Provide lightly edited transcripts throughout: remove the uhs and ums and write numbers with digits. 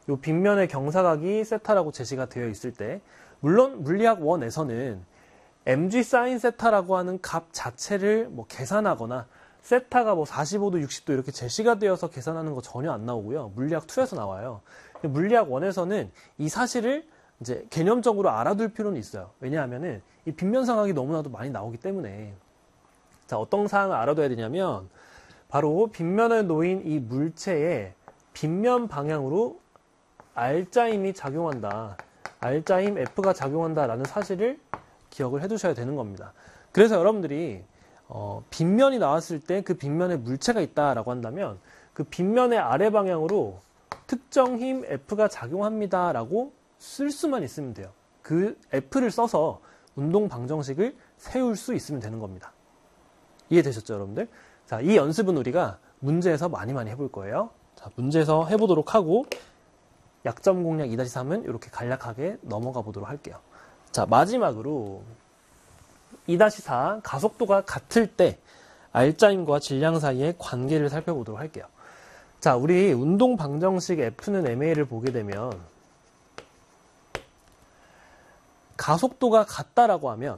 이 빗면의 경사각이 세타라고 제시가 되어 있을 때, 물론 물리학 1에서는 mg sin 세타라고 하는 값 자체를 뭐 계산하거나 세타가 뭐 45도, 60도 이렇게 제시가 되어서 계산하는 거 전혀 안 나오고요. 물리학 2에서 나와요. 물리학 1에서는 이 사실을 이제 개념적으로 알아둘 필요는 있어요. 왜냐하면은 이 빗면 상학이 너무나도 많이 나오기 때문에. 자, 어떤 사항을 알아둬야 되냐면 바로 빗면에 놓인 이 물체의 빗면 방향으로 R자임이 작용한다. R자임 F가 작용한다라는 사실을 기억을 해두셔야 되는 겁니다. 그래서 여러분들이 빗면이 나왔을 때 그 빗면에 물체가 있다라고 한다면 그 빗면의 아래 방향으로 특정 힘 F가 작용합니다라고 쓸 수만 있으면 돼요. 그 F를 써서 운동 방정식을 세울 수 있으면 되는 겁니다. 이해되셨죠, 여러분들? 자, 이 연습은 우리가 문제에서 많이 해볼 거예요. 자, 문제에서 해보도록 하고 약점 공략 2-3은 이렇게 간략하게 넘어가 보도록 할게요. 자, 마지막으로 2-4 가속도가 같을 때 R자임과 질량 사이의 관계를 살펴보도록 할게요. 자, 우리 운동 방정식 F는 ma를 보게 되면 가속도가 같다라고 하면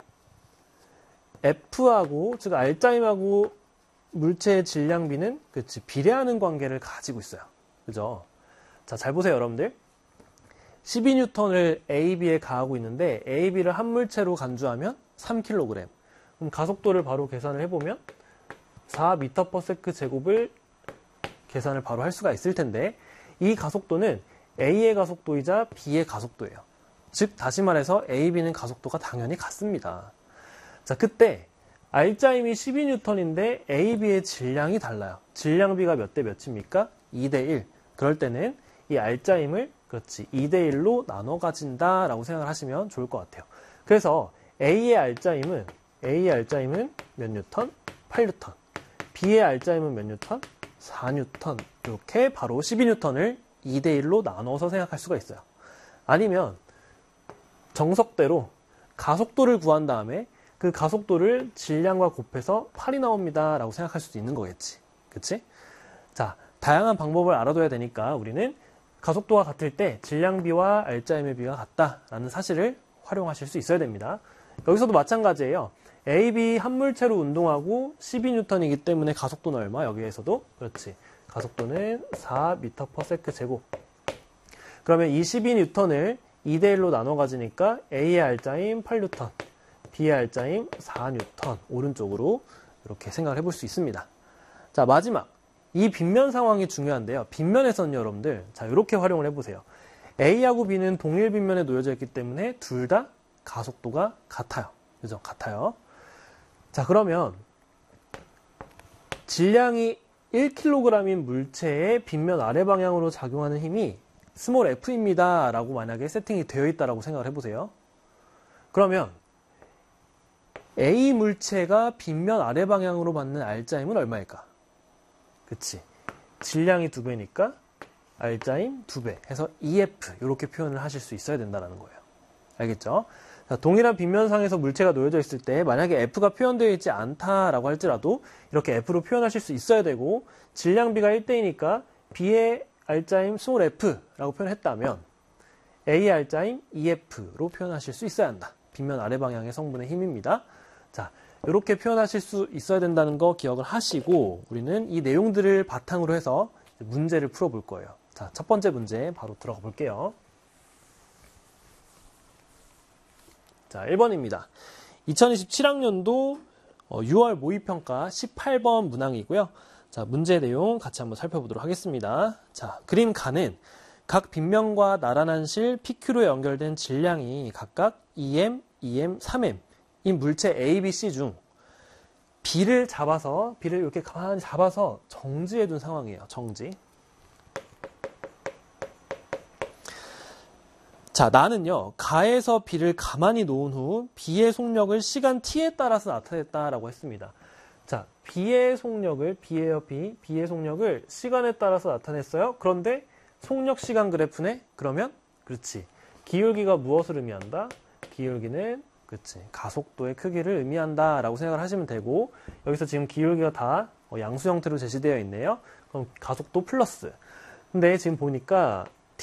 F하고, 즉 R자임하고 물체의 질량비는 그치 비례하는 관계를 가지고 있어요. 그죠? 자, 잘 보세요, 여러분들. 12N을 AB에 가하고 있는데 AB를 한 물체로 간주하면 3kg. 그럼 가속도를 바로 계산을 해보면 4m/s 제곱을 계산을 바로 할 수가 있을 텐데 이 가속도는 A의 가속도이자 B의 가속도예요. 즉 다시 말해서 A, B는 가속도가 당연히 같습니다. 자, 그때 R자임이 12N인데 A, B의 질량이 달라요. 질량비가 몇 대 몇입니까? 2대1. 그럴 때는 이 R자임을 그렇지 2대1로 나눠 가진다 라고 생각을 하시면 좋을 것 같아요. 그래서 A의 R자임은 몇 뉴턴? 8뉴턴. B의 R자임은 몇 뉴턴? 4뉴턴. 이렇게 바로 12뉴턴을 2대1로 나눠서 생각할 수가 있어요. 아니면 정석대로 가속도를 구한 다음에 그 가속도를 질량과 곱해서 8이 나옵니다 라고 생각할 수도 있는 거겠지. 그치? 자, 다양한 방법을 알아둬야 되니까 우리는 가속도가 같을 때 질량비와 R자임의 비가 같다라는 사실을 활용하실 수 있어야 됩니다. 여기서도 마찬가지예요. AB 한 물체로 운동하고 12N이기 때문에 가속도는 얼마? 여기에서도 그렇지. 가속도는 4m/s 제곱. 그러면 이 12N을 2대1로 나눠 가지니까 A의 R자임 8뉴턴, B의 R자임 4뉴턴. 오른쪽으로 이렇게 생각을 해볼 수 있습니다. 자, 마지막. 이 빗면 상황이 중요한데요. 빗면에서는 여러분들, 자, 이렇게 활용을 해보세요. A하고 B는 동일 빗면에 놓여져 있기 때문에 둘 다 가속도가 같아요. 그죠? 같아요. 자, 그러면 질량이 1kg인 물체의 빗면 아래 방향으로 작용하는 힘이 스몰 f입니다 라고 만약에 세팅이 되어 있다라고 생각을 해보세요. 그러면 A 물체가 빗면 아래 방향으로 받는 R자임은 얼마일까? 그치. 질량이 2배니까 R자임 2배 해서 EF 이렇게 표현을 하실 수 있어야 된다는 거예요. 알겠죠? 자, 동일한 빗면상에서 물체가 놓여져 있을 때 만약에 F가 표현되어 있지 않다라고 할지라도 이렇게 F로 표현하실 수 있어야 되고 질량비가 1대이니까 B의 R자임 스몰 F라고 표현했다면 A의 R자임 EF로 표현하실 수 있어야 한다. 빗면 아래 방향의 성분의 힘입니다. 자, 이렇게 표현하실 수 있어야 된다는 거 기억을 하시고 우리는 이 내용들을 바탕으로 해서 문제를 풀어볼 거예요. 자, 첫 번째 문제 바로 들어가 볼게요. 자, 1번입니다. 2027학년도 6월 모의평가 18번 문항이고요. 자, 문제 내용 같이 한번 살펴보도록 하겠습니다. 자, 그림 가는 각 빗면과 나란한 실 PQ로 연결된 질량이 각각 2M, 2M, 3M 인 물체 A, B, C 중 B를 이렇게 가만히 잡아서 정지해 둔 상황이에요. 정지. 자, 나는요, 가에서 B를 가만히 놓은 후 B의 속력을 시간 T에 따라서 나타냈다라고 했습니다. 자, B의 속력을 시간에 따라서 나타냈어요. 그런데 속력 시간 그래프네? 그러면, 그렇지. 기울기가 무엇을 의미한다? 기울기는, 그렇지. 가속도의 크기를 의미한다 라고 생각을 하시면 되고, 여기서 지금 기울기가 다 양수 형태로 제시되어 있네요. 그럼 가속도 플러스. 근데 지금 보니까